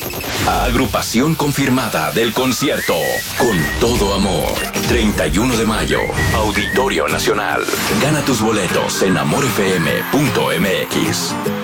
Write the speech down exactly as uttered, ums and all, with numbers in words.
Agrupación confirmada del concierto Con Todo Amor. treinta y uno de mayo. Auditorio Nacional. Gana tus boletos en amor f m punto m x.